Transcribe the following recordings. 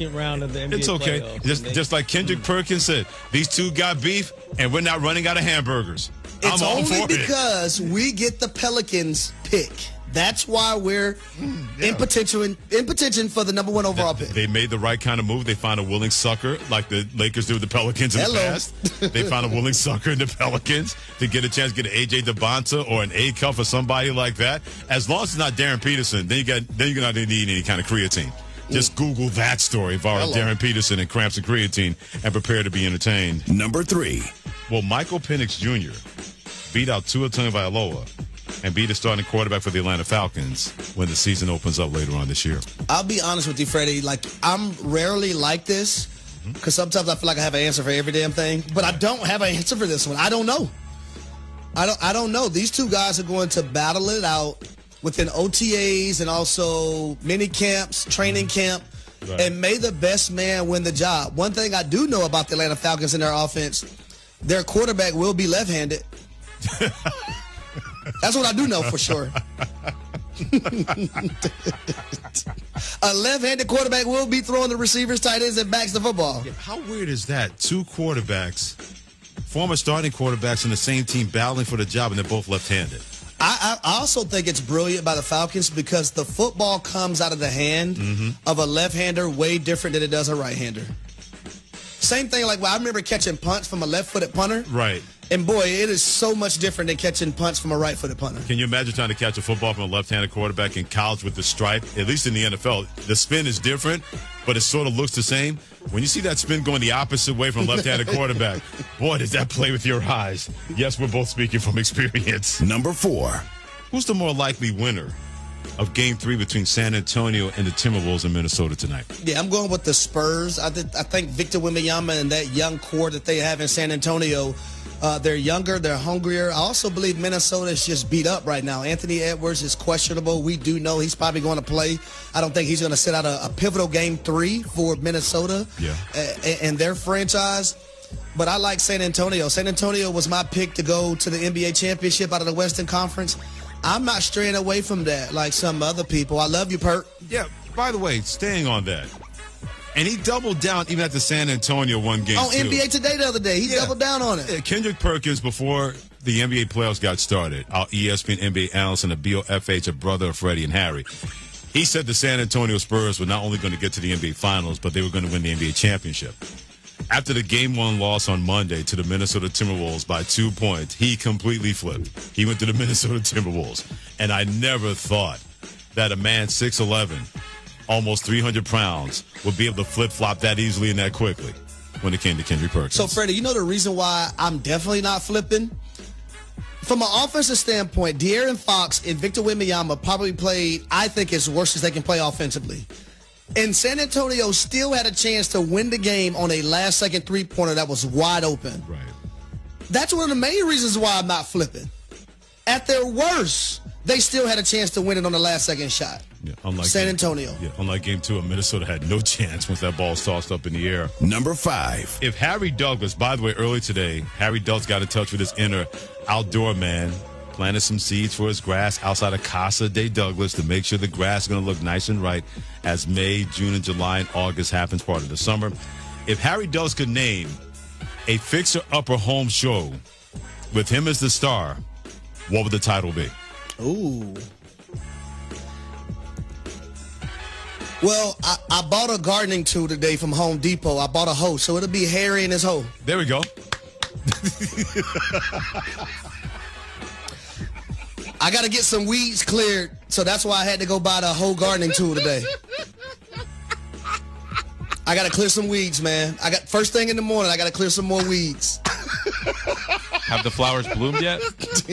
second round of the NBA It's okay. playoffs. Just like Kendrick Perkins said, these two got beef, and we're not running out of hamburgers. It's I'm all only for because we get the Pelicans pick. That's why we're in contention for the number one overall pick. They made the right kind of move. They found a willing sucker, like the Lakers did with the Pelicans in the past. They found a willing sucker in the Pelicans to get a chance to get an AJ DeBonta or an A-Cuff or somebody like that. As long as it's not Darren Peterson, then you're not going to need any kind of creatine. Just Google that story of our Darren Peterson and cramps and creatine and prepare to be entertained. Number 3. Well, Michael Penix Jr. beat out Tua Tagovailoa and be the starting quarterback for the Atlanta Falcons when the season opens up later on this year. I'll be honest with you, Freddie. Like, I'm rarely like this because sometimes I feel like I have an answer for every damn thing, but I don't have an answer for this one. I don't know. I don't know. These two guys are going to battle it out within OTAs and also mini camps, training camp, and may the best man win the job. One thing I do know about the Atlanta Falcons and their offense, their quarterback will be left-handed. That's what I do know for sure. A left-handed quarterback will be throwing the receivers, tight ends, and backs the football. Yeah, how weird is that? Two quarterbacks, former starting quarterbacks in the same team battling for the job, and they're both left-handed. I also think it's brilliant by the Falcons because the football comes out of the hand of a left-hander way different than it does a right-hander. Same thing like I remember catching punts from a left-footed punter. Right. And boy, it is so much different than catching punts from a right-footed punter. Can you imagine trying to catch a football from a left-handed quarterback in college with the stripe? At least in the NFL, the spin is different, but it sort of looks the same. When you see that spin going the opposite way from a left-handed quarterback, boy, does that play with your eyes. Yes, we're both speaking from experience. Number 4. Who's the more likely winner of Game 3 between San Antonio and the Timberwolves in Minnesota tonight? Yeah, I'm going with the Spurs. I think Victor Wembanyama and that young core that they have in San Antonio, they're younger, they're hungrier. I also believe Minnesota is just beat up right now. Anthony Edwards is questionable. We do know he's probably going to play. I don't think he's going to sit out a pivotal Game 3 for Minnesota and their franchise. But I like San Antonio. San Antonio was my pick to go to the NBA championship out of the Western Conference. I'm not straying away from that like some other people. I love you, Perk. Yeah, by the way, staying on that. And he doubled down even after San Antonio won Game 2. On NBA Today the other day, he doubled down on it. Yeah, Kendrick Perkins, before the NBA playoffs got started, our ESPN NBA analyst and a BOFH, a brother of Freddie and Harry, he said the San Antonio Spurs were not only going to get to the NBA Finals, but they were going to win the NBA championship. After the Game 1 loss on Monday to the Minnesota Timberwolves by 2 points, he completely flipped. He went to the Minnesota Timberwolves. And I never thought that a man 6'11", almost 300 pounds, would be able to flip-flop that easily and that quickly when it came to Kendrick Perkins. So, Freddie, you know the reason why I'm definitely not flipping? From an offensive standpoint, De'Aaron Fox and Victor Wembanyama probably played, I think, as worst as they can play offensively. And San Antonio still had a chance to win the game on a last-second three-pointer that was wide open. Right. That's one of the main reasons why I'm not flipping. At their worst, they still had a chance to win it on the last-second shot. Yeah, unlike San Antonio. Unlike Game 2, Minnesota had no chance once that ball was tossed up in the air. Number 5. If Harry Douglas, by the way, early today, Harry Douglas got in touch with his inner outdoor man, planted some seeds for his grass outside of Casa de Douglas to make sure the grass is going to look nice and right as May, June, and July and August happens part of the summer. If Harry Douglas could name a fixer-upper home show with him as the star, what would the title be? Ooh. Well, I bought a gardening tool today from Home Depot. I bought a hoe, so it'll be Harry and his hoe. There we go. I got to get some weeds cleared, so that's why I had to go buy the whole gardening tool today. I got to clear some weeds, man. First thing in the morning, I got to clear some more weeds. Have the flowers bloomed yet?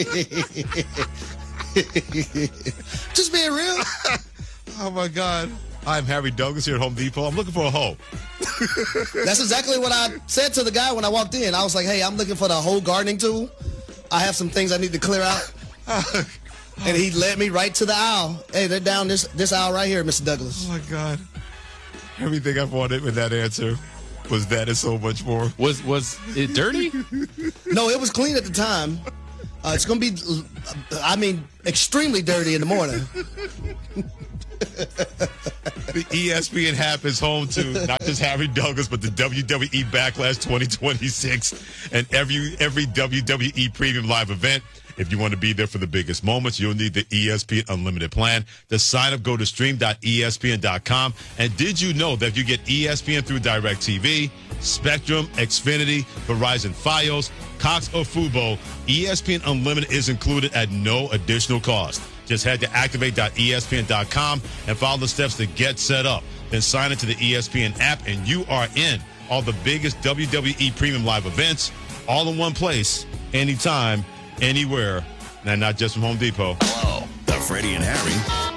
Just being real. Oh, my God. I'm Harry Douglas here at Home Depot. I'm looking for a hoe. That's exactly what I said to the guy when I walked in. I was like, hey, I'm looking for the whole gardening tool. I have some things I need to clear out. And he led me right to the aisle. Hey, they're down this aisle right here, Mr. Douglas. Oh, my God. Everything I've wanted with that answer was that and so much more. Was it dirty? No, it was clean at the time. It's going to be, extremely dirty in the morning. The ESPN app is home to not just Harry Douglas, but the WWE Backlash 2026 and every WWE Premium Live event. If you want to be there for the biggest moments, you'll need the ESPN Unlimited plan. To sign up, go to stream.espn.com. And did you know that you get ESPN through DirecTV, Spectrum, Xfinity, Verizon Fios, Cox, or Fubo? ESPN Unlimited is included at no additional cost. Just head to activate.espn.com and follow the steps to get set up. Then sign into the ESPN app, and you are in. All the biggest WWE Premium Live events, all in one place, anytime, anywhere, and not just from Home Depot. Hello, the Freddie and Harry.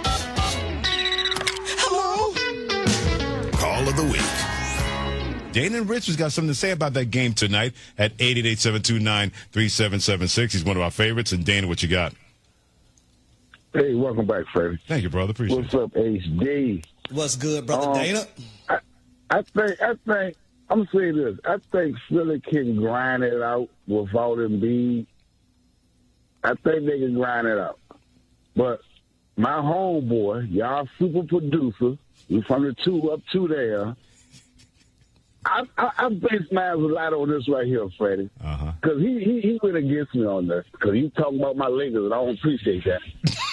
Hello. Call of the week. Dana and Rich has got something to say about that game tonight at 888-729-3776. He's one of our favorites. And Dana, what you got? Hey, welcome back, Freddie. Thank you, brother. Appreciate What's it. up, HD? What's good, brother Dana? I think, I'm saying this. I think Philly can grind it out without Embiid. I think they can grind it out. But my homeboy, y'all super producer, we from the 2 up to there. I base my a lot on this right here, Freddie. Because he went against me on this. Because he talking about my Lakers, and I don't appreciate that.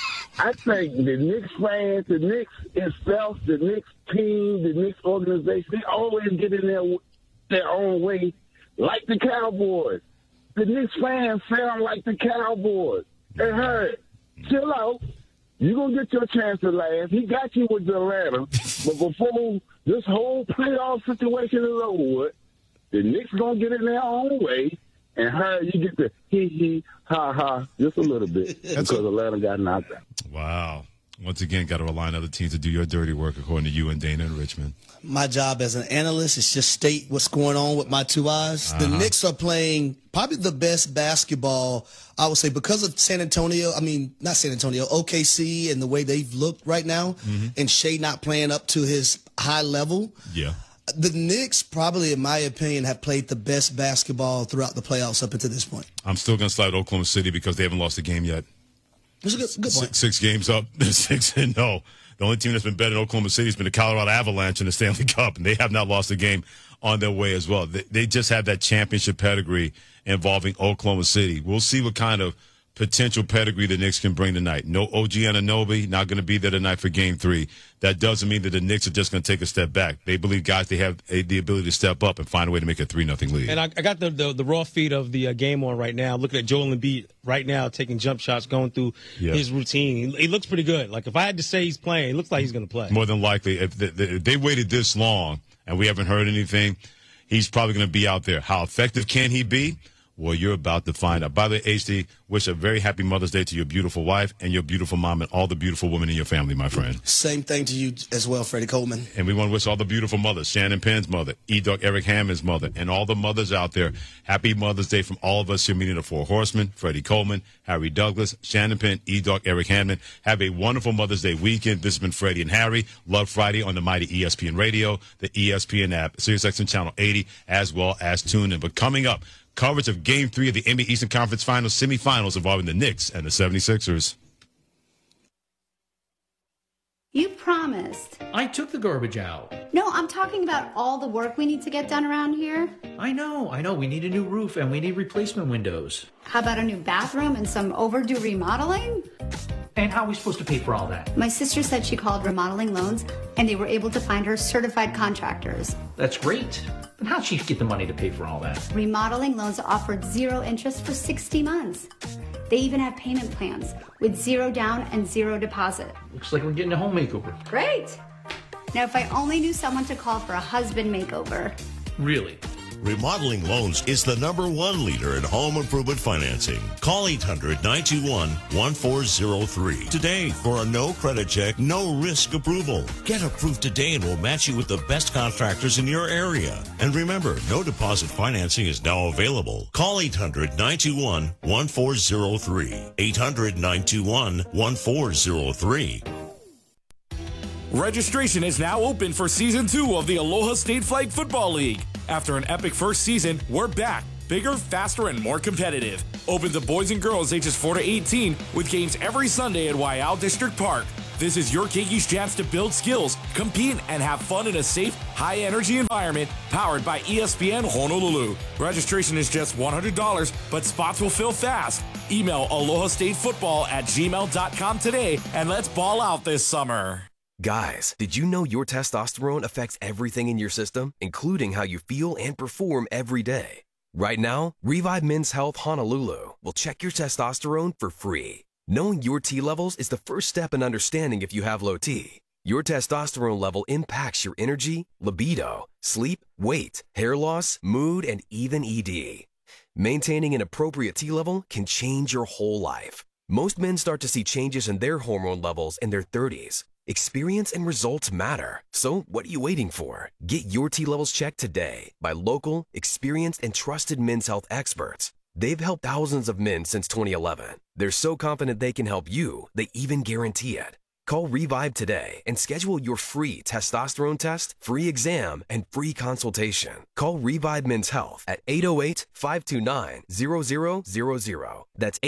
I think the Knicks fans, the Knicks itself, the Knicks team, the Knicks organization, they always get in their own way, like the Cowboys. The Knicks fans sound like the Cowboys. Hey, Harry, chill out. You're going to get your chance to laugh. He got you with Atlanta. But before this whole playoff situation is over with, the Knicks going to get in their own way. And Harry, you get the hee, ha, ha, just a little bit because Atlanta got knocked out. Wow. Once again, got to rely on other teams to do your dirty work, according to you and Dana and Richmond. My job as an analyst is just state what's going on with my two eyes. The Knicks are playing probably the best basketball, I would say, because of San Antonio. I mean, not San Antonio, OKC and the way they've looked right now, and Shea not playing up to his high level. Yeah. The Knicks probably, in my opinion, have played the best basketball throughout the playoffs up until this point. I'm still going to slide Oklahoma City because they haven't lost a game yet. It's a good point. Six games up. 6-0. The only team that's been better than Oklahoma City has been the Colorado Avalanche in the Stanley Cup, and they have not lost a game on their way as well. They just have that championship pedigree involving Oklahoma City. We'll see what kind of potential pedigree the Knicks can bring tonight. No OG Anunoby, not going to be there tonight for Game 3. That doesn't mean that the Knicks are just going to take a step back. They believe, guys, they have the ability to step up and find a way to make a 3-0 lead. And I got the raw feed of the game on right now. Looking at Joel Embiid right now taking jump shots, going through his routine. He looks pretty good. Like, if I had to say he's playing, it looks like he's going to play. More than likely, if they waited this long and we haven't heard anything, he's probably going to be out there. How effective can he be? Well, you're about to find out. By the way, HD, wish a very happy Mother's Day to your beautiful wife and your beautiful mom and all the beautiful women in your family, my friend. Same thing to you as well, Freddie Coleman. And we want to wish all the beautiful mothers, Shannon Penn's mother, E-Dog Eric Hammond's mother, and all the mothers out there, happy Mother's Day from all of us here meeting the Four Horsemen, Freddie Coleman, Harry Douglas, Shannon Penn, E-Dog Eric Hammond. Have a wonderful Mother's Day weekend. This has been Freddie and Harry. Love Friday on the mighty ESPN Radio, the ESPN app, SiriusXM Channel 80, as well as TuneIn. But coming up, coverage of Game 3 of the NBA Eastern Conference Finals semifinals involving the Knicks and the 76ers. You promised. I took the garbage out. No, I'm talking about all the work we need to get done around here. I know. We need a new roof and we need replacement windows. How about a new bathroom and some overdue remodeling? And how are we supposed to pay for all that? My sister said she called Remodeling Loans and they were able to find her certified contractors. That's great. But how'd she get the money to pay for all that? Remodeling Loans offered 0 interest for 60 months. They even have payment plans with 0 down and 0 deposit. Looks like we're getting a home makeover. Great. Now, if I only knew someone to call for a husband makeover. Really? Remodeling Loans is the #1 leader in home improvement financing. Call 800-921-1403 today for a no credit check, no risk approval. Get approved today and we'll match you with the best contractors in your area. And remember, no deposit financing is now available. Call 800-921-1403. 800-921-1403. Registration is now open for Season 2 of the Aloha State Flag Football League. After an epic first season, we're back. Bigger, faster, and more competitive. Open to boys and girls ages 4 to 18 with games every Sunday at Waiau District Park. This is your Kiki's chance to build skills, compete, and have fun in a safe, high-energy environment powered by ESPN Honolulu. Registration is just $100, but spots will fill fast. Email alohastatefootball@gmail.com today, and let's ball out this summer. Guys, did you know your testosterone affects everything in your system, including how you feel and perform every day? Right now, Revive Men's Health Honolulu will check your testosterone for free. Knowing your T levels is the first step in understanding if you have low T. Your testosterone level impacts your energy, libido, sleep, weight, hair loss, mood, and even ED. Maintaining an appropriate T level can change your whole life. Most men start to see changes in their hormone levels in their 30s. Experience and results matter. So what are you waiting for? Get your T levels checked today by local, experienced, and trusted men's health experts. They've helped thousands of men since 2011. They're so confident they can help you, they even guarantee it. Call Revive today and schedule your free testosterone test, free exam, and free consultation. Call Revive Men's Health at 808-529-0000. That's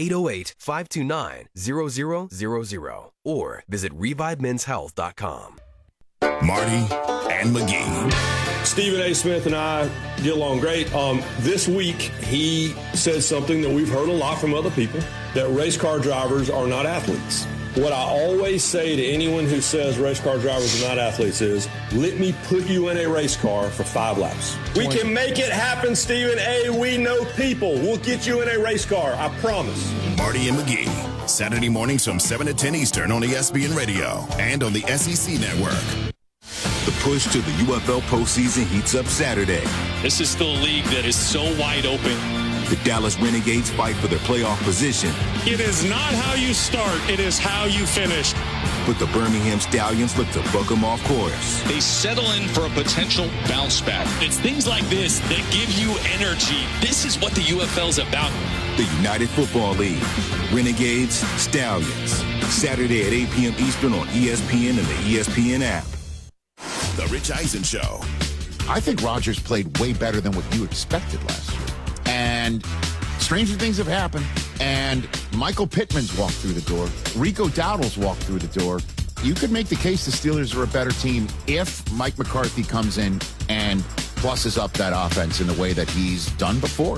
808-529-0000. Or visit revivemenshealth.com. Marty and McGee. Stephen A. Smith and I get along great. This week, he said something that we've heard a lot from other people, that race car drivers are not athletes. What I always say to anyone who says race car drivers are not athletes is, let me put you in a race car for 5 laps. We can make it happen, Stephen A. We know people. We'll get you in a race car. I promise. Marty and McGee. Saturday mornings from 7 to 10 Eastern on ESPN Radio and on the SEC Network. The push to the UFL postseason heats up Saturday. This is still a league that is so wide open. The Dallas Renegades fight for their playoff position. It is not how you start, it is how you finish. But the Birmingham Stallions look to buck them off course. They settle in for a potential bounce back. It's things like this that give you energy. This is what the UFL's about. The United Football League. Renegades, Stallions. Saturday at 8 p.m. Eastern on ESPN and the ESPN app. The Rich Eisen Show. I think Rodgers played way better than what you expected last year. And stranger things have happened. And Michael Pittman's walked through the door. Rico Dowdle's walked through the door. You could make the case the Steelers are a better team if Mike McCarthy comes in and plusses up that offense in the way that he's done before.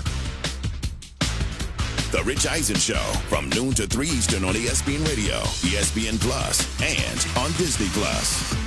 The Rich Eisen Show from noon to 3 Eastern on ESPN Radio, ESPN Plus, and on Disney Plus.